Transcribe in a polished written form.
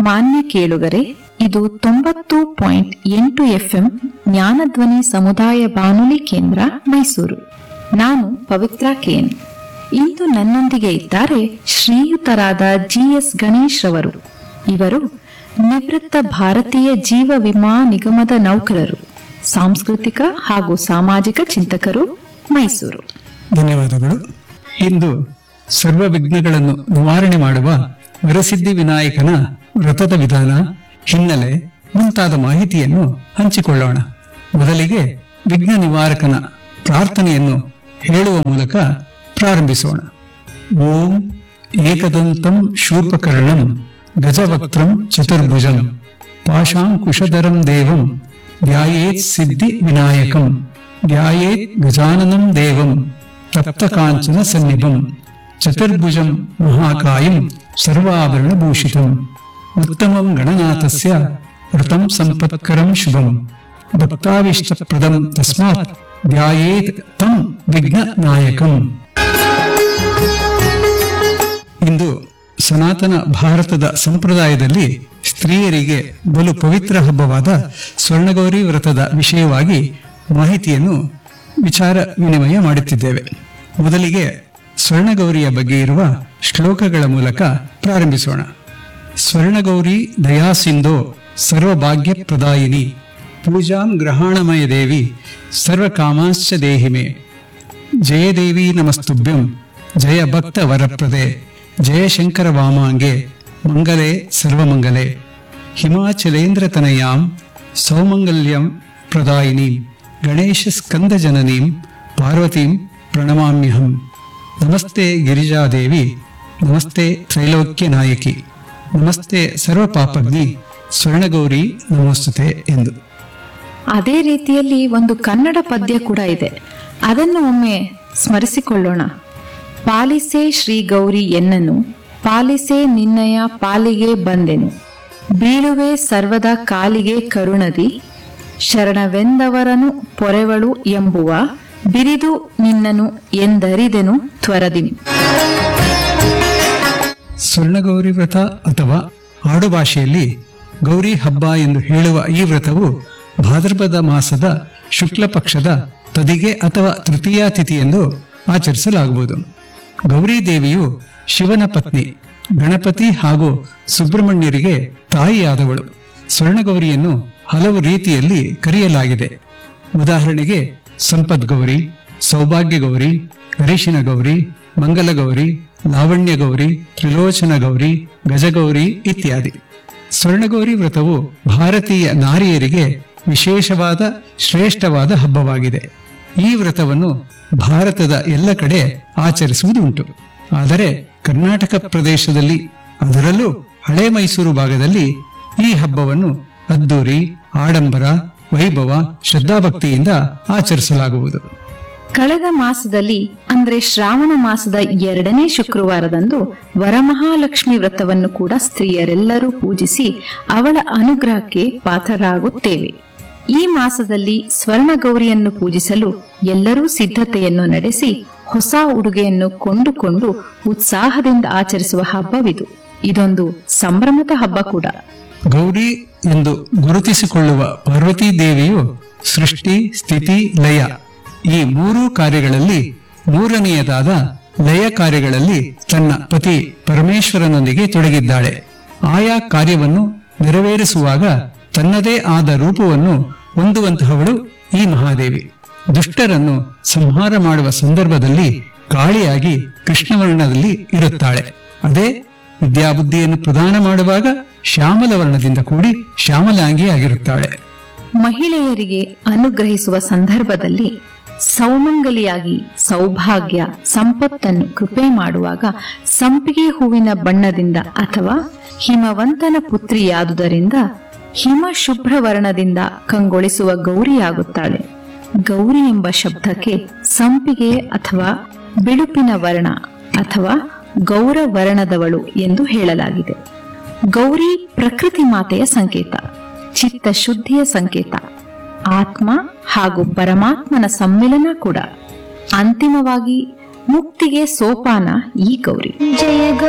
ಮಾನ್ಯ ಕೇಳುಗರೆ, ಇದು 90.8 FM ಜ್ಞಾನಧ್ವನಿ ಸಮುದಾಯ ಬಾನುಲಿ ಕೇಂದ್ರ ಮೈಸೂರು. ನಾನು ಪವಿತ್ರ ಕೆಎನ್. ಇಂದು ನನ್ನೊಂದಿಗೆ ಇದ್ದಾರೆ ಶ್ರೀಯುತರಾದ ಜಿಎಸ್ ಗಣೇಶ್ ರವರು. ಇವರು ನಿವೃತ್ತ ಭಾರತೀಯ ಜೀವ ವಿಮಾ ನಿಗಮದ ನೌಕರರು, ಸಾಂಸ್ಕೃತಿಕ ಹಾಗೂ ಸಾಮಾಜಿಕ ಚಿಂತಕರು, ಮೈಸೂರು. ಧನ್ಯವಾದಗಳು. ಇಂದು ಸರ್ವ ವಿಘ್ನಗಳನ್ನು ನಿವಾರಣೆ ಮಾಡುವ ವರಸಿದ್ಧಿ ವಿನಾಯಕನ ವ್ರತದ ವಿಧಾನ, ಹಿನ್ನೆಲೆ ಮುಂತಾದ ಮಾಹಿತಿಯನ್ನು ಹಂಚಿಕೊಳ್ಳೋಣ. ಮೊದಲಿಗೆ ವಿಘ್ನ ನಿವಾರಕನ ಪ್ರಾರ್ಥನೆಯನ್ನು ಹೇಳುವ ಮೂಲಕ ಪ್ರಾರಂಭಿಸೋಣ. ಓಂ ಏಕದಂತಂ ಶೂರ್ಪಕರ್ಣಂ ಗಜವಕ್ತ್ರಂ ಚತುರ್ಭುಜಂ ಪಾಶಾಂಕುಶಧರಂ ದೇವಂ ಧ್ಯಾಯೇತ್ ಸಿದ್ಧಿ ವಿನಾಯಕಂ ಧ್ಯಾಯೇತ್ ಗಜಾನನಂ ದೇವಂ ತಪ್ತಕಾಂಚನ ಸನ್ನಿಭಂ ಚತುರ್ಭುಜಂ ಮಹಾಕಾಯಂ ಸರ್ವಾಭರಣಭೂಷಿತಂ ಉತ್ತಮಂ ಗಣನಾಥಸ್ಯ ವ್ರತಂ ಸಂಪತ್ಕರಂ ಶುಭಂ ಭಕ್ತಾವಿಷ್ಟಪ್ರದಂ ತಸ್ಮಾತ್ ಧ್ಯಾಯೇತ್ ತಂ ವಿಘ್ನನಾಯಕಂ. ಇಂದು ಸನಾತನ ಭಾರತದ ಸಂಪ್ರದಾಯದಲ್ಲಿ ಸ್ತ್ರೀಯರಿಗೆ ಬಲು ಪವಿತ್ರ ಹಬ್ಬವಾದ ಸ್ವರ್ಣಗೌರಿ ವ್ರತದ ವಿಷಯವಾಗಿ ಮಾಹಿತಿಯನ್ನು ವಿಚಾರ ವಿನಿಮಯ ಮಾಡುತ್ತಿದ್ದೇವೆ. ಮೊದಲಿಗೆ ಸ್ವರ್ಣಗೌರಿಯ ಬಗ್ಗೆ ಇರುವ ಶ್ಲೋಕಗಳ ಮೂಲಕ ಪ್ರಾರಂಭಿಸೋಣ. ಸ್ವರ್ಣಗೌರಿ ದಯಾಸಿಂಧೋ ಸರ್ವಭಾಗ್ಯ ಪ್ರದಾಯಿನಿ ಪೂಜಾಂ ಗ್ರಹಾಣಮಯ ದೇವಿ ಸರ್ವಕಾಮಾಂಶ್ಚ ದೇಹಿಮೆ ಜಯದೇವಿ ನಮಸ್ತುಭ್ಯಂ ಜಯ ಭಕ್ತ ವರಪ್ರದೆ ಜಯ ಶಂಕರ ವಾಮಾಂಗೆ ಮಂಗಲೇ ಸರ್ವಮಂಗಲೇ ಹಿಮಾಚಲೇಂದ್ರ ತನಯಾಂ ಸೌಮಂಗಲ್ಯಂ ಪ್ರದಾಯಿನಿ ಗಣೇಶ ಸ್ಕಂದ ಜನನೀಂ ಪಾರ್ವತೀಂ ಪ್ರಣಮಾಮ್ಯಹಂ ನಮಸ್ತೆ ಗಿರಿಜಾದೇವಿ ನಮಸ್ತೆ ತ್ರೈಲೋಕ್ಯ ನಾಯಕಿ ನಮಸ್ತೆ ಸರ್ವಪಾಪಗ್ನಿ ಸ್ವರ್ಣಗೌರಿ ನಮೋಸ್ತುತೆ ಎಂದು. ಅದೇ ರೀತಿಯಲ್ಲಿ ಒಂದು ಕನ್ನಡ ಪದ್ಯ ಕೂಡ ಇದೆ, ಅದನ್ನು ಒಮ್ಮೆ ಸ್ಮರಿಸಿಕೊಳ್ಳೋಣ. ಪಾಲಿಸೆ ಶ್ರೀ ಗೌರಿ ಎನ್ನನು ಪಾಲಿಸೆ ನಿನ್ನಯ ಪಾಲಿಗೆ ಬಂದೆನು ಬೀಳುವೆ ಸರ್ವದ ಕಾಲಿಗೆ ಕರುಣದಿ ಶರಣವೆಂದವರನು ಪೊರೆವಳು ಎಂಬುವ ಬಿರಿದು ನಿನ್ನನು ಎಂದರಿದೆನು ತ್ವರದಿ. ಸ್ವರ್ಣಗೌರಿ ವ್ರತ ಅಥವಾ ಆಡುಭಾಷೆಯಲ್ಲಿ ಗೌರಿ ಹಬ್ಬ ಎಂದು ಹೇಳುವ ಈ ವ್ರತವು ಭಾದ್ರಪದ ಮಾಸದ ಶುಕ್ಲ ಪಕ್ಷದ ತದಿಗೆ ಅಥವಾ ತೃತೀಯ ತಿಥಿಯೆಂದು ಆಚರಿಸಲಾಗುವುದು. ಗೌರಿ ದೇವಿಯು ಶಿವನ ಪತ್ನಿ, ಗಣಪತಿ ಹಾಗೂ ಸುಬ್ರಹ್ಮಣ್ಯರಿಗೆ ತಾಯಿಯಾದವಳು. ಸ್ವರ್ಣಗೌರಿಯನ್ನು ಹಲವು ರೀತಿಯಲ್ಲಿ ಕರೆಯಲಾಗಿದೆ. ಉದಾಹರಣೆಗೆ ಸಂಪದ್ಗೌರಿ, ಸೌಭಾಗ್ಯ ಗೌರಿ, ಅರಿಶಿನ ಗೌರಿ, ಮಂಗಲ ಗೌರಿ, ಲಾವಣ್ಯ ಗೌರಿ, ತ್ರಿಲೋಚನ ಗೌರಿ, ಗಜಗೌರಿ ಇತ್ಯಾದಿ. ಸ್ವರ್ಣಗೌರಿ ವ್ರತವು ಭಾರತೀಯ ನಾರಿಯರಿಗೆ ವಿಶೇಷವಾದ ಶ್ರೇಷ್ಠವಾದ ಹಬ್ಬವಾಗಿದೆ. ಈ ವ್ರತವನ್ನು ಭಾರತದ ಎಲ್ಲ ಕಡೆ ಆಚರಿಸುವುದುಂಟು. ಆದರೆ ಕರ್ನಾಟಕ ಪ್ರದೇಶದಲ್ಲಿ, ಅದರಲ್ಲೂ ಹಳೆ ಮೈಸೂರು ಭಾಗದಲ್ಲಿ ಈ ಹಬ್ಬವನ್ನು ಅದ್ದೂರಿ, ಆಡಂಬರ, ವೈಭವ, ಶ್ರದ್ಧಾಭಕ್ತಿಯಿಂದ ಆಚರಿಸಲಾಗುವುದು. ಕಳೆದ ಮಾಸದಲ್ಲಿ ಅಂದ್ರೆ ಶ್ರಾವಣ ಮಾಸದ 2ನೇ ಶುಕ್ರವಾರದಂದು ವರಮಹಾಲಕ್ಷ್ಮಿ ವ್ರತವನ್ನು ಕೂಡ ಸ್ತ್ರೀಯರೆಲ್ಲರೂ ಪೂಜಿಸಿ ಅವಳ ಅನುಗ್ರಹಕ್ಕೆ ಪಾತ್ರರಾಗುತ್ತೇವೆ. ಈ ಮಾಸದಲ್ಲಿ ಸ್ವರ್ಣಗೌರಿಯನ್ನು ಪೂಜಿಸಲು ಎಲ್ಲರೂ ಸಿದ್ಧತೆಯನ್ನು ನಡೆಸಿ ಹೊಸ ಉಡುಗೆಯನ್ನು ಕೊಂಡುಕೊಂಡು ಉತ್ಸಾಹದಿಂದ ಆಚರಿಸುವ ಹಬ್ಬವಿದು. ಇದೊಂದು ಸಂಭ್ರಮದ ಹಬ್ಬ ಕೂಡ. ಗೌರಿ ಎಂದು ಗುರುತಿಸಿಕೊಳ್ಳುವ ಪಾರ್ವತೀ ದೇವಿಯು ಸೃಷ್ಟಿ, ಸ್ಥಿತಿ, ಲಯ ಈ 3 ಕಾರ್ಯಗಳಲ್ಲಿ ಮೂರನೆಯದಾದ ಲಯ ಕಾರ್ಯಗಳಲ್ಲಿ ತನ್ನ ಪತಿ ಪರಮೇಶ್ವರನೊಂದಿಗೆ ತೊಡಗಿದ್ದಾಳೆ. ಆಯಾ ಕಾರ್ಯವನ್ನು ನೆರವೇರಿಸುವಾಗ ತನ್ನದೇ ಆದ ರೂಪವನ್ನು ಹೊಂದುವಂತಹವಳು ಈ ಮಹಾದೇವಿ. ದುಷ್ಟರನ್ನು ಸಂಹಾರ ಮಾಡುವ ಸಂದರ್ಭದಲ್ಲಿ ಕಾಳಿಯಾಗಿ ಕೃಷ್ಣವರ್ಣದಲ್ಲಿ ಇರುತ್ತಾಳೆ. ಅದೇ ವಿದ್ಯಾಬುದ್ಧಿಯನ್ನು ಪ್ರದಾನ ಮಾಡುವಾಗ ಶ್ಯಾಮಲ ವರ್ಣದಿಂದ ಕೂಡಿ ಶ್ಯಾಮಲಾಂಗಿಯಾಗಿರುತ್ತಾಳೆ. ಮಹಿಳೆಯರಿಗೆ ಅನುಗ್ರಹಿಸುವ ಸಂದರ್ಭದಲ್ಲಿ ಸೌಮಂಗಲಿಯಾಗಿ ಸೌಭಾಗ್ಯ ಸಂಪತ್ತನ್ನು ಕೃಪೆ ಮಾಡುವಾಗ ಸಂಪಿಗೆ ಹೂವಿನ ಬಣ್ಣದಿಂದ ಅಥವಾ ಹಿಮವಂತನ ಪುತ್ರಿಯಾದುದರಿಂದ ಹಿಮ ಶುಭ್ರ ವರ್ಣದಿಂದ ಕಂಗೊಳಿಸುವ ಗೌರಿಯಾಗುತ್ತಾಳೆ. ಗೌರಿ ಎಂಬ ಶಬ್ದಕ್ಕೆ ಸಂಪಿಗೆ ಅಥವಾ ಬಿಳುಪಿನ ವರ್ಣ ಅಥವಾ ಗೌರವರ್ಣದವಳು ಎಂದು ಹೇಳಲಾಗಿದೆ. ಗೌರಿ ಪ್ರಕೃತಿ ಮಾತೆಯ ಸಂಕೇತ, ಚಿತ್ತ ಶುದ್ಧಿಯ ಸಂಕೇತ, ಆತ್ಮ ಹಾಗೂ ಪರಮಾತ್ಮನ ಸಮ್ಮಿಲನ ಕೂಡ. ಅಂತಿಮವಾಗಿ ಮುಕ್ತಿಗೆ ಸೋಪಾನ ಈ ಗೌರಿ. ಜಯ